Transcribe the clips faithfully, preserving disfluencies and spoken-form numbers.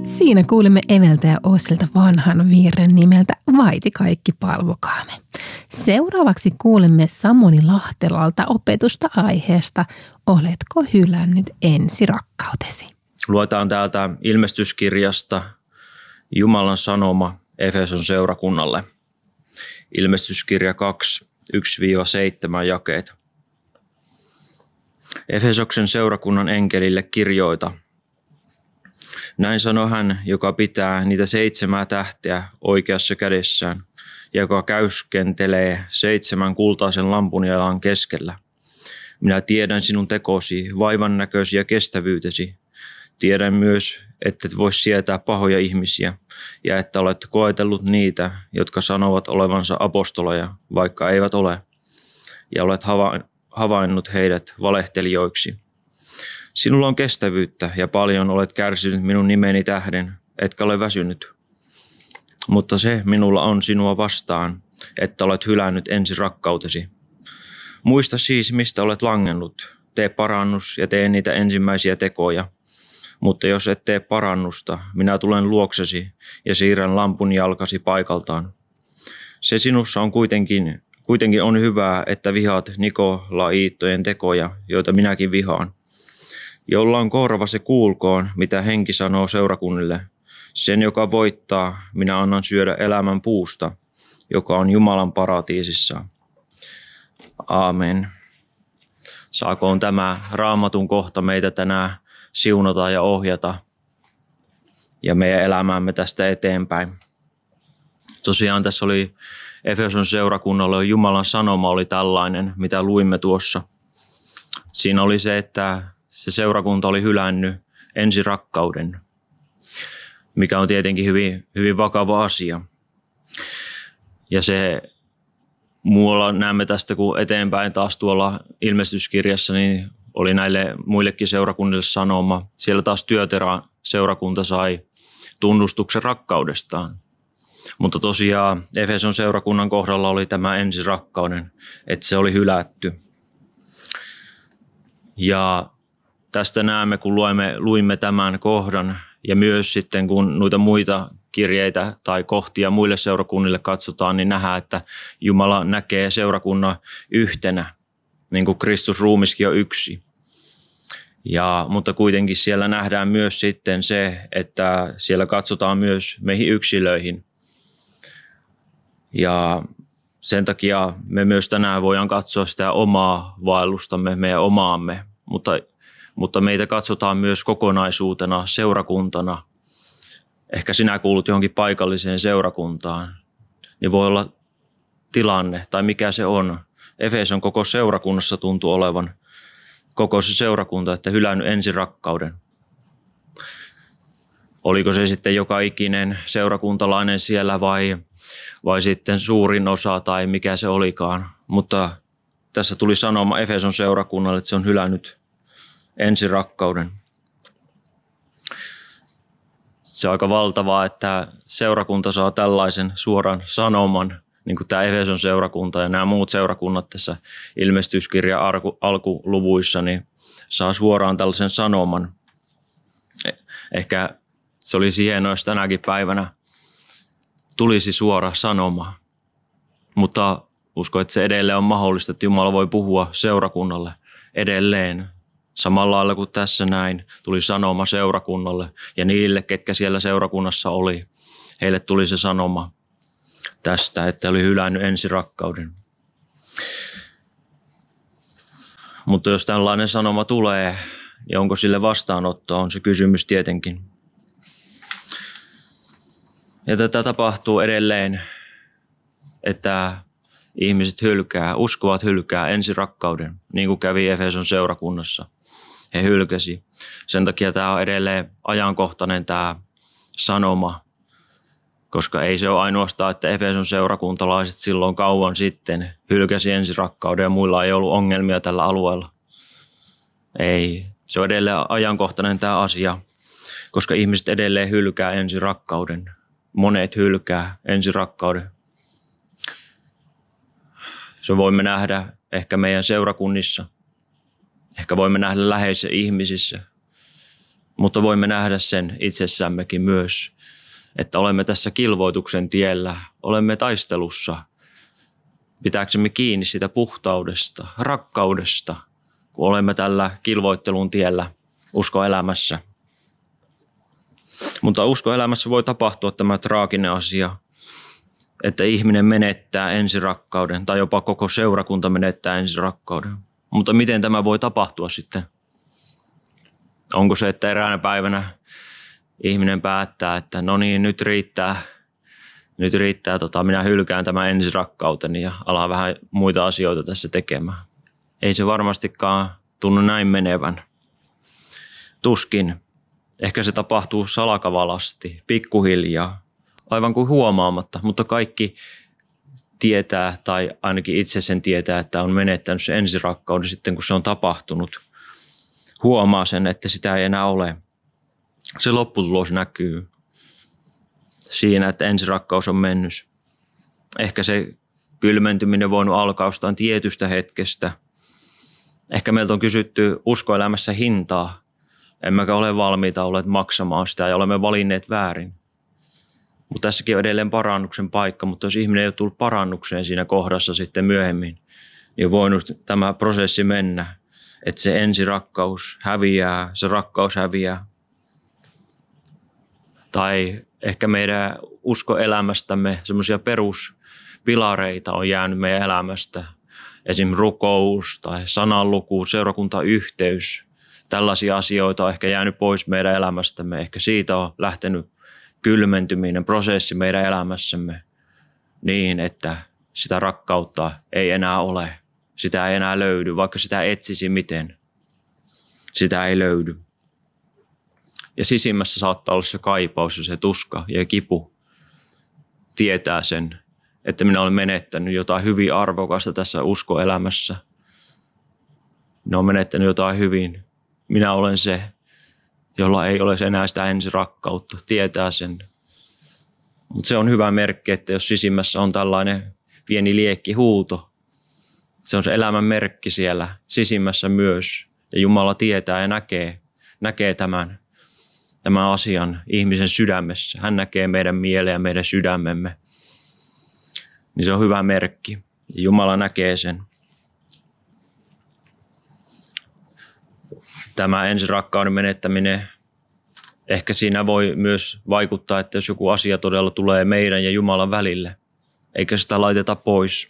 Siinä kuulimme Eveltä ja Ossilta vanhan virren nimeltä Vaiti kaikki palvokaamme. Seuraavaksi kuulemme Samuli Lahtelalta opetusta aiheesta Oletko hylännyt ensirakkautesi? Luetaan täältä ilmestyskirjasta Jumalan sanoma Efeson seurakunnalle. Ilmestyskirja kaksi, yksi seitsemän jakeet. Efesoksen seurakunnan enkelille kirjoita. Näin sanoi hän, joka pitää niitä seitsemää tähteä oikeassa kädessään, joka käyskentelee seitsemän kultaisen lampun jalan keskellä. Minä tiedän sinun tekosi, vaivan näkösi ja kestävyytesi. Tiedän myös, että et voi sietää pahoja ihmisiä ja että olet koetellut niitä, jotka sanovat olevansa apostoleja, vaikka eivät ole, ja olet havainnut heidät valehtelijoiksi. Sinulla on kestävyyttä ja paljon olet kärsinyt minun nimeni tähden, etkä ole väsynyt. Mutta se minulla on sinua vastaan, että olet hylännyt ensi rakkautesi. Muista siis, mistä olet langennut. Tee parannus ja tee niitä ensimmäisiä tekoja. Mutta jos et tee parannusta, minä tulen luoksesi ja siirrän lampun jalkasi paikaltaan. Se sinussa on kuitenkin, kuitenkin on hyvää, että vihaat Nikolaiittojen tekoja, joita minäkin vihaan. Jolla on korva, se kuulkoon, mitä henki sanoo seurakunnille. Sen, joka voittaa, minä annan syödä elämän puusta, joka on Jumalan paratiisissa. Aamen. Saakoon tämä raamatun kohta meitä tänään siunata ja ohjata ja meidän elämäämme tästä eteenpäin. Tosiaan tässä oli Efeson seurakunnalle Jumalan sanoma oli tällainen, mitä luimme tuossa. Siinä oli se, että se seurakunta oli hylännyt ensirakkauden, mikä on tietenkin hyvin, hyvin vakava asia. Ja se muualla näemme tästä, kun eteenpäin taas tuolla ilmestyskirjassa, niin oli näille muillekin seurakunnille sanoma. Siellä taas Työterä seurakunta sai tunnustuksen rakkaudestaan. Mutta tosiaan Efeson seurakunnan kohdalla oli tämä ensirakkauden, että se oli hylätty. Ja tästä näemme, kun luimme, luimme tämän kohdan ja myös sitten kun noita muita kirjeitä tai kohtia muille seurakunnille katsotaan, niin nähdään, että Jumala näkee seurakunnan yhtenä, niin kuin Kristus ruumiskin on yksi. Ja, mutta kuitenkin siellä nähdään myös sitten se, että siellä katsotaan myös meihin yksilöihin. Ja sen takia me myös tänään voidaan katsoa sitä omaa vaellustamme, meidän omaamme, mutta Mutta meitä katsotaan myös kokonaisuutena, seurakuntana. Ehkä sinä kuulut johonkin paikalliseen seurakuntaan. Niin voi olla tilanne tai mikä se on. Efeson koko seurakunnassa tuntuu olevan koko se seurakunta, että hylännyt ensirakkauden. Oliko se sitten joka ikinen seurakuntalainen siellä vai, vai sitten suurin osa tai mikä se olikaan. Mutta tässä tuli sanoma Efeson seurakunnalle, että se on hylännyt ensirakkauden. Se on aika valtavaa, että seurakunta saa tällaisen suoran sanoman, niin kuin tämä Efeson seurakunta ja nämä muut seurakunnat tässä ilmestyskirjan alkuluvuissa, niin saa suoraan tällaisen sanoman. Ehkä se olisi hienoa, jos tänäkin päivänä tulisi suora sanoma, mutta uskon, että se edelleen on mahdollista, että Jumala voi puhua seurakunnalle edelleen. Samalla lailla kuin tässä näin tuli sanoma seurakunnalle ja niille, ketkä siellä seurakunnassa oli, heille tuli se sanoma tästä, että oli hylännyt ensirakkauden. Mutta jos tällainen sanoma tulee, ja onko sille vastaanottoa, on se kysymys tietenkin. Ja tätä tapahtuu edelleen, että ihmiset hylkää, uskovat hylkää ensirakkauden, niin kuin kävi Efeson seurakunnassa. He hylkäsi. Sen takia tämä on edelleen ajankohtainen tämä sanoma, koska ei se ole ainoastaan, että Efeson seurakuntalaiset silloin kauan sitten hylkäsi ensirakkauden ja muilla ei ollut ongelmia tällä alueella. Ei, se on edelleen ajankohtainen tämä asia, koska ihmiset edelleen hylkää ensirakkauden. Monet hylkää ensirakkauden. Se voimme nähdä ehkä meidän seurakunnissa. Ehkä voimme nähdä läheisissä ihmisissä. Mutta voimme nähdä sen itsessämmekin myös, että olemme tässä kilvoituksen tiellä, olemme taistelussa. Pitääksemme kiinni sitä puhtaudesta, rakkaudesta, kun olemme tällä kilvoittelun tiellä uskoelämässä. Mutta uskoelämässä voi tapahtua tämä traaginen asia, että ihminen menettää ensirakkauden tai jopa koko seurakunta menettää ensirakkauden. Mutta miten tämä voi tapahtua sitten? Onko se, että eräänä päivänä ihminen päättää, että no niin, nyt riittää, nyt riittää, tota, minä hylkään tämän ensirakkauteni ja alan vähän muita asioita tässä tekemään. Ei se varmastikaan tunnu näin menevän. Tuskin. Ehkä se tapahtuu salakavalasti, pikkuhiljaa, aivan kuin huomaamatta, mutta kaikki tietää tai ainakin itse sen tietää, että on menettänyt se ensirakkauden sitten, kun se on tapahtunut. Huomaa sen, että sitä ei enää ole. Se lopputulos näkyy siinä, että ensirakkaus on mennyt. Ehkä se kylmentyminen voinut alkaa jostain tietystä hetkestä. Ehkä meiltä on kysytty uskoelämässä hintaa. Emmekä ole valmiita olleet maksamaan sitä ja olemme valinneet väärin. Mutta tässäkin on edelleen parannuksen paikka, mutta jos ihminen ei ole tullut parannukseen siinä kohdassa sitten myöhemmin, niin on voinut tämä prosessi mennä, että se ensirakkaus häviää, se rakkaus häviää. Tai ehkä meidän uskoelämästämme semmoisia peruspilareita on jäänyt meidän elämästä. Esimerkiksi rukous tai sananluku, seurakuntayhteys. Tällaisia asioita on ehkä jäänyt pois meidän elämästämme. Ehkä siitä on lähtenyt kylmentyminen, prosessi meidän elämässämme niin, että sitä rakkautta ei enää ole. Sitä ei enää löydy, vaikka sitä etsisi miten. Sitä ei löydy. Ja sisimmässä saattaa olla se kaipaus ja se tuska ja kipu. Tietää sen, että minä olen menettänyt jotain hyvin arvokasta tässä uskoelämässä. Minä olen menettänyt jotain hyvin. Minä olen se, jolla ei ole enää sitä ensirakkautta. Tietää sen. Mutta se on hyvä merkki, että jos sisimmässä on tällainen pieni liekki huuto, se on se elämän merkki siellä sisimmässä myös. Ja Jumala tietää ja näkee, näkee tämän, tämän asian ihmisen sydämessä. Hän näkee meidän mieleen ja meidän sydämemme. Niin se on hyvä merkki. Ja Jumala näkee sen. Tämä ensirakkauden menettäminen, ehkä siinä voi myös vaikuttaa, että jos joku asia todella tulee meidän ja Jumalan välille, eikä sitä laiteta pois.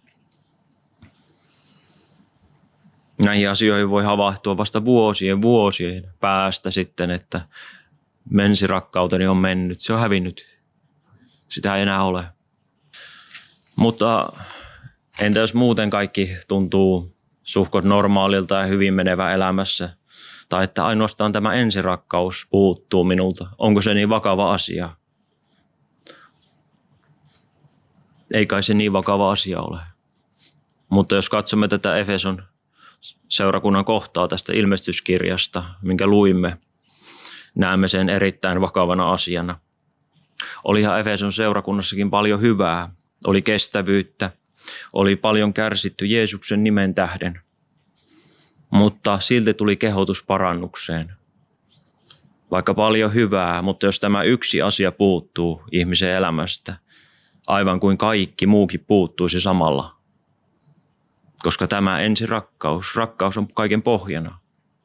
Näihin asioihin voi havahtua vasta vuosien vuosien päästä sitten, että ensirakkauteni on mennyt, se on hävinnyt. Sitä ei enää ole. Mutta entä jos muuten kaikki tuntuu suhkot normaalilta ja hyvin menevä elämässä, tai että ainoastaan tämä ensirakkaus puuttuu minulta. Onko se niin vakava asia? Ei kai se niin vakava asia ole. Mutta jos katsomme tätä Efeson seurakunnan kohtaa tästä ilmestyskirjasta, minkä luimme, näemme sen erittäin vakavana asiana. Olihan Efeson seurakunnassakin paljon hyvää, oli kestävyyttä, oli paljon kärsitty Jeesuksen nimen tähden, mutta silti tuli kehotus parannukseen. Vaikka paljon hyvää, mutta jos tämä yksi asia puuttuu ihmisen elämästä, aivan kuin kaikki muukin puuttuisi samalla. Koska tämä ensirakkaus, rakkaus on kaiken pohjana.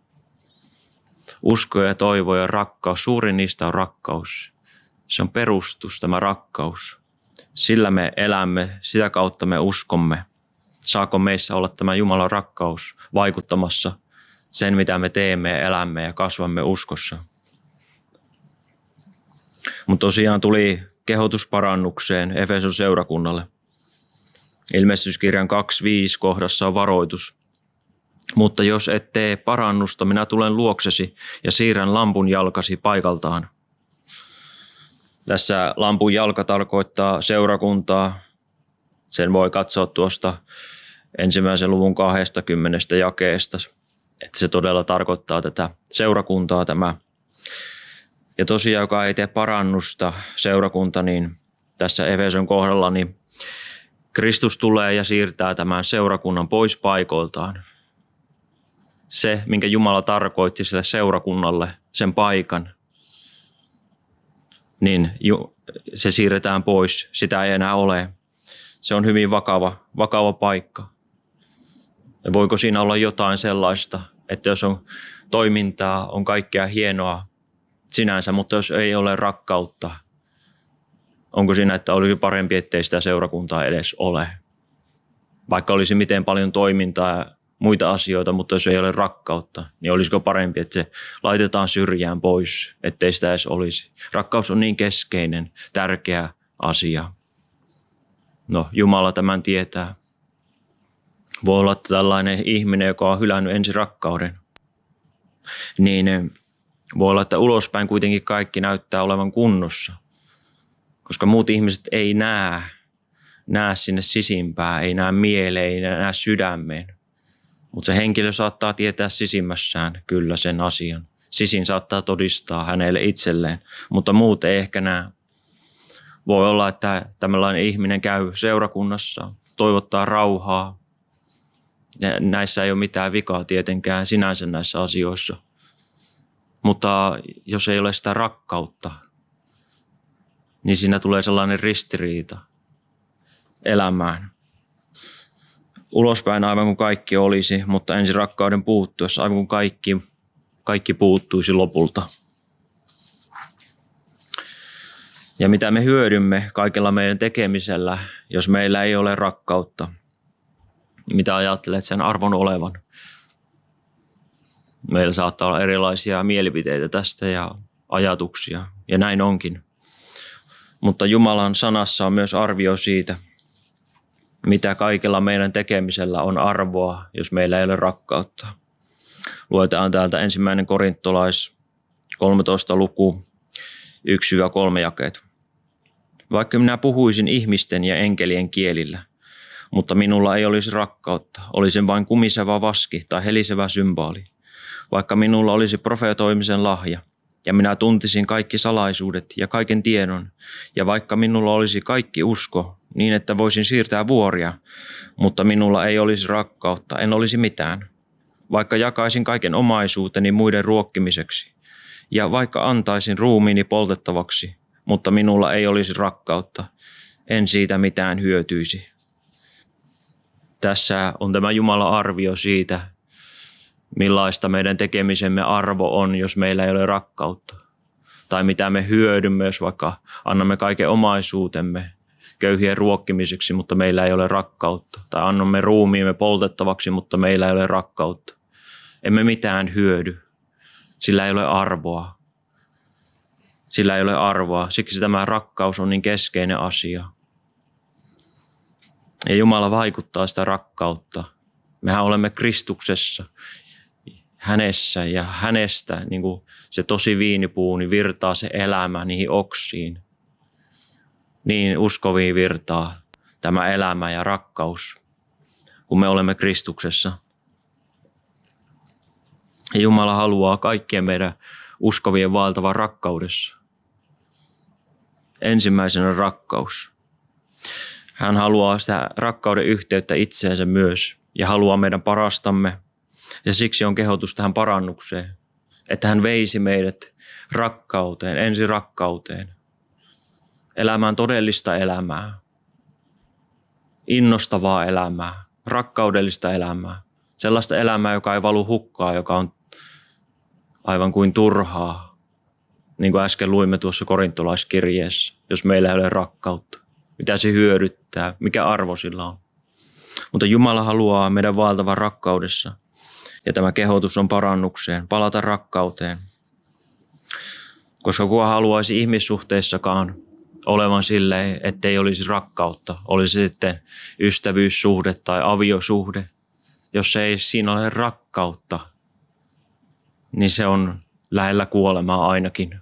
Usko ja toivo ja rakkaus, suurin niistä on rakkaus. Se on perustus, tämä rakkaus. Sillä me elämme, sitä kautta me uskomme. Saako meissä olla tämä Jumalan rakkaus vaikuttamassa sen, mitä me teemme ja elämme ja kasvamme uskossa. Mutta tosiaan tuli kehotus parannukseen Efeson seurakunnalle. Ilmestyskirjan kaksi viisi kohdassa on varoitus. Mutta jos et tee parannusta, minä tulen luoksesi ja siirrän lampun jalkasi paikaltaan. Tässä lampun jalka tarkoittaa seurakuntaa. Sen voi katsoa tuosta ensimmäisen luvun kaksikymmentä jakeesta, että se todella tarkoittaa tätä seurakuntaa tämä. Ja tosiaan, joka ei tee parannusta seurakunta, niin tässä Efeson kohdalla, niin Kristus tulee ja siirtää tämän seurakunnan pois paikoiltaan. Se, minkä Jumala tarkoitti sille seurakunnalle, sen paikan, niin se siirretään pois. Sitä ei enää ole. Se on hyvin vakava, vakava paikka. Ja voiko siinä olla jotain sellaista, että jos on toimintaa, on kaikkea hienoa sinänsä, mutta jos ei ole rakkautta, onko siinä, että olisi parempi, ettei sitä seurakuntaa edes ole? Vaikka olisi miten paljon toimintaa ja muita asioita, mutta jos ei ole rakkautta, niin olisiko parempi, että se laitetaan syrjään pois, ettei sitä edes olisi? Rakkaus on niin keskeinen, tärkeä asia. No, Jumala tämän tietää. Voi olla tällainen ihminen, joka on hylännyt ensin rakkauden. Niin voi olla, että ulospäin kuitenkin kaikki näyttää olevan kunnossa. Koska muut ihmiset ei näe, näe sinne sisimpään, ei näe mieleen, ei näe sydämeen. Mutta se henkilö saattaa tietää sisimmässään kyllä sen asian. Sisin saattaa todistaa hänelle itselleen, mutta muut ei ehkä näe. Voi olla, että tällainen ihminen käy seurakunnassa, toivottaa rauhaa. Ja näissä ei ole mitään vikaa tietenkään sinänsä näissä asioissa. Mutta jos ei ole sitä rakkautta, niin siinä tulee sellainen ristiriita elämään. Ulospäin aivan kuin kaikki olisi, mutta ensin rakkauden puuttuessa aivan kuin kaikki, kaikki puuttuisi lopulta. Ja mitä me hyödymme kaikella meidän tekemisellä, jos meillä ei ole rakkautta? Mitä ajattelet sen arvon olevan? Meillä saattaa olla erilaisia mielipiteitä tästä ja ajatuksia, ja näin onkin. Mutta Jumalan sanassa on myös arvio siitä, mitä kaikella meidän tekemisellä on arvoa, jos meillä ei ole rakkautta. Luetaan täältä ensimmäinen korintolais kolmetoista luku yksi kolme jakeet. Vaikka minä puhuisin ihmisten ja enkelien kielillä, mutta minulla ei olisi rakkautta, olisin vain kumiseva vaski tai helisevä symbaali. Vaikka minulla olisi profeetoimisen lahja, ja minä tuntisin kaikki salaisuudet ja kaiken tiedon, ja vaikka minulla olisi kaikki usko, niin että voisin siirtää vuoria, mutta minulla ei olisi rakkautta, en olisi mitään. Vaikka jakaisin kaiken omaisuuteni muiden ruokkimiseksi, ja vaikka antaisin ruumiini poltettavaksi, mutta minulla ei olisi rakkautta, en siitä mitään hyötyisi. Tässä on tämä Jumalan arvio siitä, millaista meidän tekemisemme arvo on, jos meillä ei ole rakkautta. Tai mitä me hyödymme, jos vaikka annamme kaiken omaisuutemme köyhien ruokkimiseksi, mutta meillä ei ole rakkautta. Tai annamme ruumiimme poltettavaksi, mutta meillä ei ole rakkautta. Emme mitään hyödy. Sillä ei ole arvoa. Sillä ei ole arvoa. Siksi tämä rakkaus on niin keskeinen asia. Ja Jumala vaikuttaa sitä rakkautta. Mehän olemme Kristuksessa, hänessä ja hänestä, niin kuin se tosi viinipuu, niin virtaa se elämä niihin oksiin. Niin uskoviin virtaa tämä elämä ja rakkaus, kun me olemme Kristuksessa. Ja Jumala haluaa kaikkien meidän uskovien vaeltavan rakkaudessa. Ensimmäisenä rakkaus. Hän haluaa sitä rakkauden yhteyttä itseensä myös ja haluaa meidän parastamme. Ja siksi on kehotus tähän parannukseen, että hän veisi meidät rakkauteen, ensi rakkauteen, elämään todellista elämää, innostavaa elämää, rakkaudellista elämää, sellaista elämää, joka ei valu hukkaan, joka on aivan kuin turhaa, niin kuin äsken luimme tuossa korintolaiskirjeessä, jos meillä ei ole rakkautta. Mitä se hyödyttää, mikä arvo sillä on. Mutta Jumala haluaa meidän vaeltavan rakkaudessa. Ja tämä kehotus on parannukseen, palata rakkauteen. Koska kuka haluaisi ihmissuhteissakaan olevan silleen, ettei olisi rakkautta. Olisi sitten ystävyyssuhde tai aviosuhde. Jos ei siinä ole rakkautta, niin se on lähellä kuolemaa ainakin.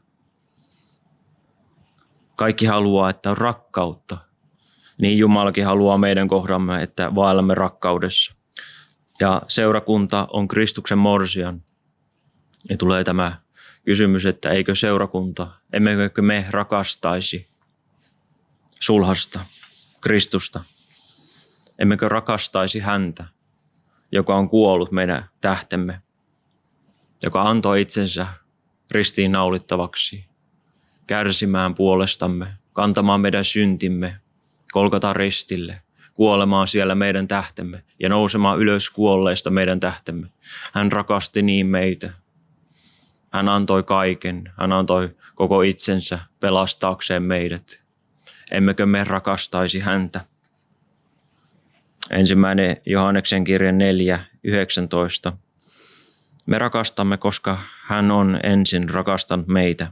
Kaikki haluaa, että on rakkautta. Niin Jumalakin haluaa meidän kohdamme, että vaellamme rakkaudessa. Ja seurakunta on Kristuksen morsian. Ja tulee tämä kysymys, että eikö seurakunta, emmekö me rakastaisi sulhasta, Kristusta. Emmekö rakastaisi häntä, joka on kuollut meidän tähtemme, joka antoi itsensä ristiinnaulittavaksi, kärsimään puolestamme, kantamaan meidän syntimme, Golgatan ristille, kuolemaan siellä meidän tähtemme ja nousemaan ylös kuolleista meidän tähtemme. Hän rakasti niin meitä. Hän antoi kaiken. Hän antoi koko itsensä pelastaakseen meidät. Emmekö me rakastaisi häntä? Ensimmäinen Johanneksen kirja neljä yhdeksäntoista. Me rakastamme, koska hän on ensin rakastanut meitä.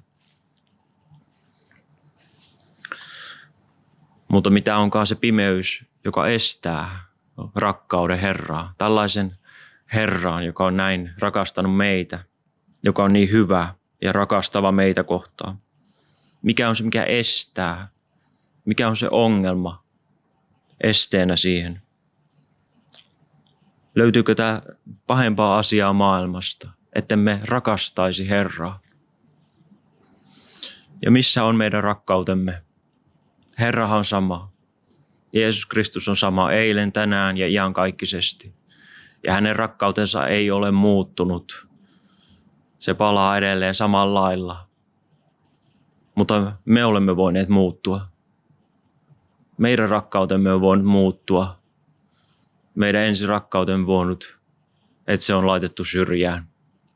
Mutta mitä onkaan se pimeys, joka estää rakkauden Herraa? Tällaisen Herraan, joka on näin rakastanut meitä, joka on niin hyvä ja rakastava meitä kohtaan. Mikä on se, mikä estää? Mikä on se ongelma esteenä siihen? Löytyykö tämä pahempaa asiaa maailmasta, että me rakastaisi Herraa? Ja missä on meidän rakkautemme? Herrahan on sama. Jeesus Kristus on sama eilen, tänään ja iankaikkisesti. Ja hänen rakkautensa ei ole muuttunut. Se palaa edelleen samalla lailla. Mutta me olemme voineet muuttua. Meidän rakkautemme on voinut muuttua. Meidän ensirakkautemme on voinut, että se on laitettu syrjään.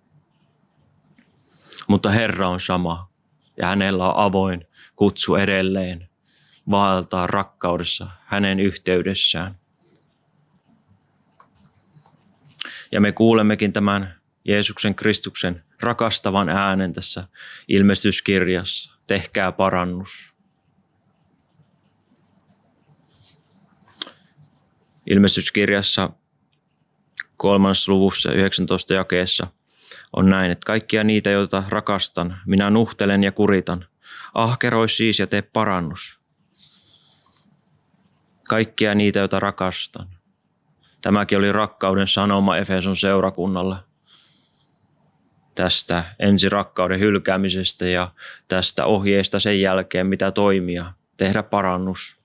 Mutta Herra on sama ja hänellä on avoin kutsu edelleen vaeltaa rakkaudessa hänen yhteydessään. Ja me kuulemmekin tämän Jeesuksen Kristuksen rakastavan äänen tässä ilmestyskirjassa. Tehkää parannus. Ilmestyskirjassa kolmannessa luvussa yhdeksännentoista jakeessa on näin, että kaikkia niitä, joita rakastan, minä nuhtelen ja kuritan. Ahkeroi siis ja tee parannus. Kaikkia niitä, joita rakastan. Tämäkin oli rakkauden sanoma Efeson seurakunnalle. Tästä ensirakkauden hylkäämisestä ja tästä ohjeesta sen jälkeen, mitä toimia, tehdä parannus.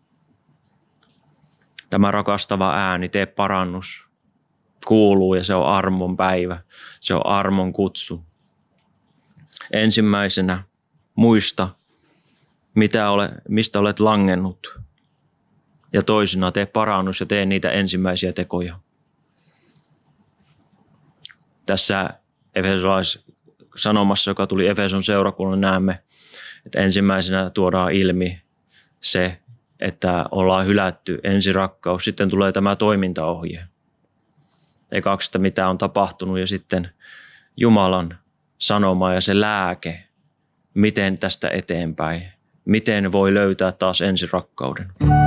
Tämä rakastava ääni, tee parannus, kuuluu ja se on armon päivä, se on armon kutsu. Ensimmäisenä muista, mitä ole, mistä olet langennut. Ja toisena tee parannus ja tee niitä ensimmäisiä tekoja. Tässä Efesolais-sanomassa, joka tuli Efeson seurakunnalle, näemme, että ensimmäisenä tuodaan ilmi se, että ollaan hylätty ensirakkaus. Sitten tulee tämä toimintaohje. Ekaksi, että mitä on tapahtunut ja sitten Jumalan sanoma ja se lääke, miten tästä eteenpäin, miten voi löytää taas ensirakkauden.